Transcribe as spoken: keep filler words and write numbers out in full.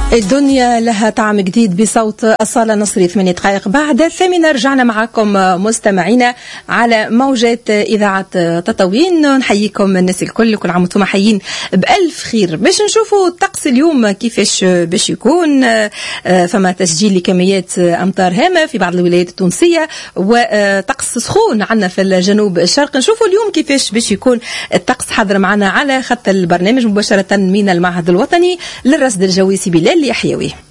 الدنيا لها طعم جديد بصوت أصالة نصري. ثمانية دقائق بعد الثامنة رجعنا معكم مستمعينا على موجات إذاعة تطاوين. نحييكم الناس الكل، كل عام وانتم حيين بألف خير. باش نشوفوا الطقس اليوم كيفاش باش يكون. فما تسجيل لكميات أمطار هامة في بعض الولايات التونسية وطقس سخون عنا في الجنوب الشرق. نشوفوا اليوم كيفاش باش يكون الطقس. حاضر معنا على خط البرنامج مباشرة من المعهد الوطني للرصد الجوي سي بلال يحيوي.